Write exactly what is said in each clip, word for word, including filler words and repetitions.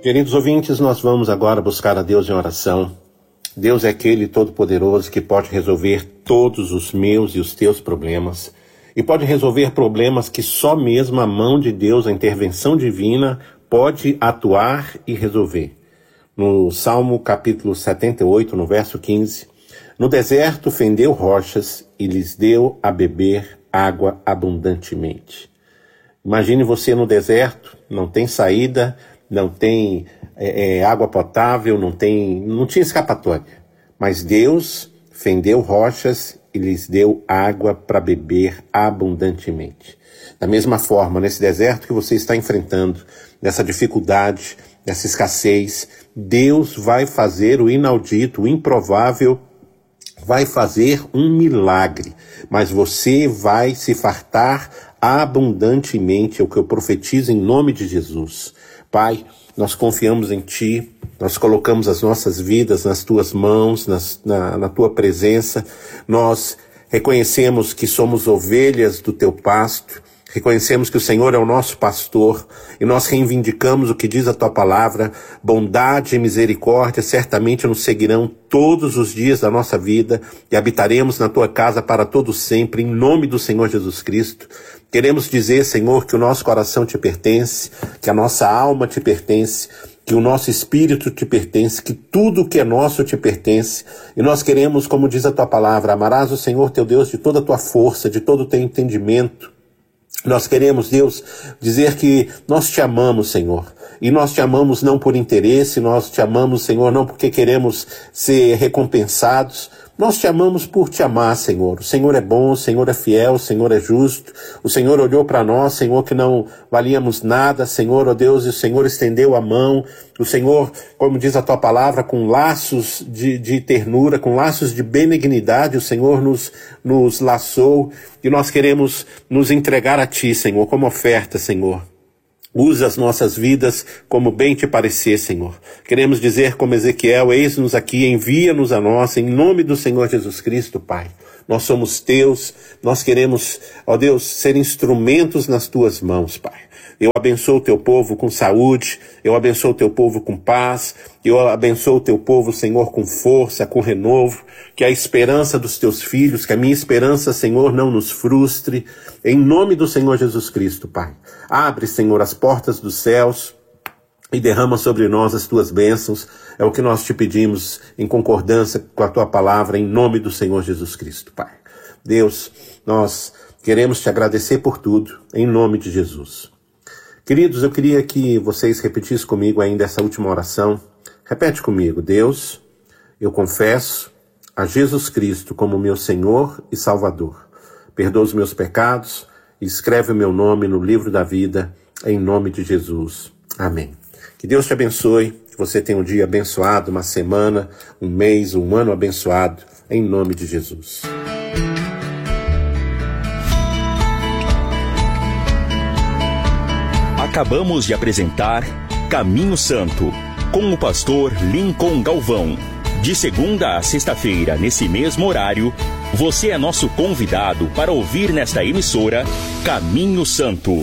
Queridos ouvintes, nós vamos agora buscar a Deus em oração. Deus é aquele todo-poderoso que pode resolver todos os meus e os teus problemas. E pode resolver problemas que só mesmo a mão de Deus, a intervenção divina, pode atuar e resolver. No Salmo capítulo setenta e oito, no verso quinze, no deserto fendeu rochas e lhes deu a beber água abundantemente. Imagine você no deserto, não tem saída, não tem é, é, água potável, não, tem, não tinha escapatória. Mas Deus fendeu rochas e lhes deu água para beber abundantemente. Da mesma forma, nesse deserto que você está enfrentando, nessa dificuldade, nessa escassez, Deus vai fazer o inaudito, o improvável, vai fazer um milagre, mas você vai se fartar abundantemente, é o que eu profetizo em nome de Jesus. Pai, nós confiamos em Ti, nós colocamos as nossas vidas nas Tuas mãos, nas, na, na Tua presença, nós reconhecemos que somos ovelhas do Teu pasto, reconhecemos que o Senhor é o nosso pastor e nós reivindicamos o que diz a Tua palavra, bondade e misericórdia certamente nos seguirão todos os dias da nossa vida e habitaremos na Tua casa para todo sempre, em nome do Senhor Jesus Cristo. Queremos dizer, Senhor, que o nosso coração Te pertence, que a nossa alma Te pertence, que o nosso espírito Te pertence, que tudo que é nosso Te pertence. E nós queremos, como diz a Tua palavra, amarás o Senhor Teu Deus de toda a Tua força, de todo o Teu entendimento. Nós queremos, Deus, dizer que nós Te amamos, Senhor. E nós Te amamos não por interesse, nós Te amamos, Senhor, não porque queremos ser recompensados. Nós Te amamos por Te amar, Senhor. O Senhor é bom, o Senhor é fiel, o Senhor é justo. O Senhor olhou para nós, Senhor, que não valíamos nada, Senhor, ó Deus, e o Senhor estendeu a mão. O Senhor, como diz a Tua palavra, com laços de, de ternura, com laços de benignidade, o Senhor nos, nos laçou. E nós queremos nos entregar a Ti, Senhor, como oferta, Senhor. Usa as nossas vidas como bem Te parecer, Senhor. Queremos dizer como Ezequiel, eis-nos aqui, envia-nos a nós, em nome do Senhor Jesus Cristo, Pai. Nós somos Teus, nós queremos, ó Deus, ser instrumentos nas Tuas mãos, Pai. Eu abençoo o Teu povo com saúde, eu abençoo o Teu povo com paz, eu abençoo o Teu povo, Senhor, com força, com renovo, que a esperança dos Teus filhos, que a minha esperança, Senhor, não nos frustre, em nome do Senhor Jesus Cristo, Pai. Abre, Senhor, as portas dos céus e derrama sobre nós as Tuas bênçãos, é o que nós Te pedimos em concordância com a Tua palavra, em nome do Senhor Jesus Cristo, Pai. Deus, nós queremos Te agradecer por tudo, em nome de Jesus. Queridos, eu queria que vocês repetissem comigo ainda essa última oração. Repete comigo. Deus, eu confesso a Jesus Cristo como meu Senhor e Salvador. Perdoa os meus pecados e escreve o meu nome no livro da vida, em nome de Jesus. Amém. Que Deus te abençoe, que você tenha um dia abençoado, uma semana, um mês, um ano abençoado, em nome de Jesus. Acabamos de apresentar Caminho Santo, com o pastor Lincoln Galvão. De segunda a sexta-feira, nesse mesmo horário, você é nosso convidado para ouvir nesta emissora Caminho Santo.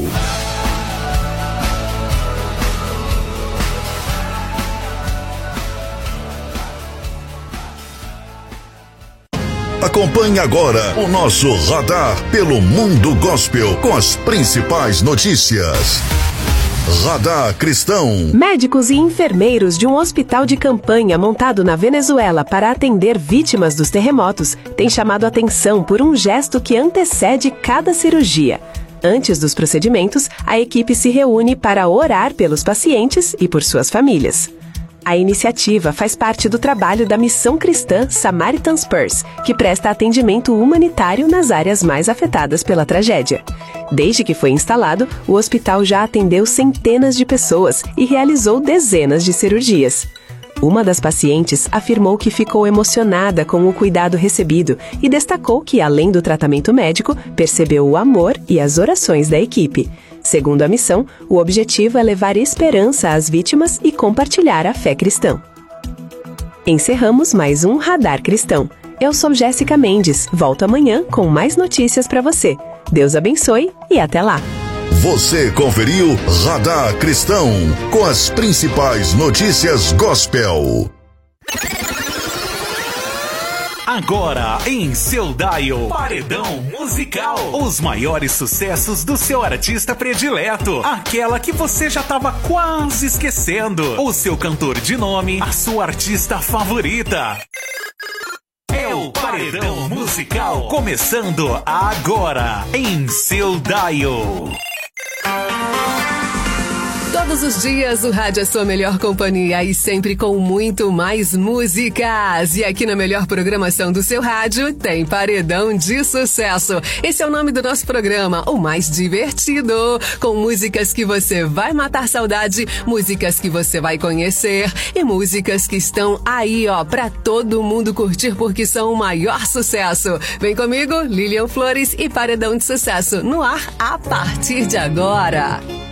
Acompanhe agora o nosso Radar pelo Mundo Gospel com as principais notícias. Radar Cristão. Médicos e enfermeiros de um hospital de campanha montado na Venezuela para atender vítimas dos terremotos têm chamado a atenção por um gesto que antecede cada cirurgia. Antes dos procedimentos, a equipe se reúne para orar pelos pacientes e por suas famílias. A iniciativa faz parte do trabalho da missão cristã Samaritan's Purse, que presta atendimento humanitário nas áreas mais afetadas pela tragédia. Desde que foi instalado, o hospital já atendeu centenas de pessoas e realizou dezenas de cirurgias. Uma das pacientes afirmou que ficou emocionada com o cuidado recebido e destacou que, além do tratamento médico, percebeu o amor e as orações da equipe. Segundo a missão, o objetivo é levar esperança às vítimas e compartilhar a fé cristã. Encerramos mais um Radar Cristão. Eu sou Jéssica Mendes. Volto amanhã com mais notícias para você. Deus abençoe e até lá! Você conferiu Radar Cristão com as principais notícias gospel. Agora, em seu dial, Paredão Musical. Os maiores sucessos do seu artista predileto. Aquela que você já estava quase esquecendo. O seu cantor de nome, a sua artista favorita. É o Paredão Musical, começando agora, em seu dial. Todos os dias o rádio é sua melhor companhia e sempre com muito mais músicas. E aqui na melhor programação do seu rádio tem Paredão de Sucesso. Esse é o nome do nosso programa, o mais divertido. Com músicas que você vai matar saudade, músicas que você vai conhecer e músicas que estão aí, ó, pra todo mundo curtir porque são o maior sucesso. Vem comigo, Lilian Flores e Paredão de Sucesso no ar a partir de agora.